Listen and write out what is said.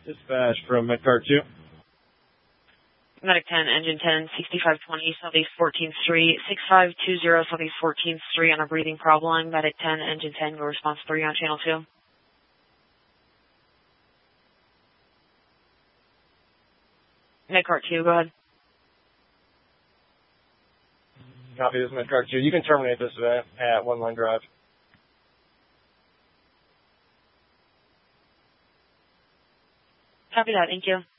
Dispatch from Medcar 2. Medic 10, Engine 10, 6520, Southeast 14th Street, 6520 Southeast 14th Street on a breathing problem. Medic 10, Engine 10, go response 3 on channel 2. Medcar 2, go ahead. Copy this, Medcar 2. You can terminate this event at One Line Drive. Copy that, thank you.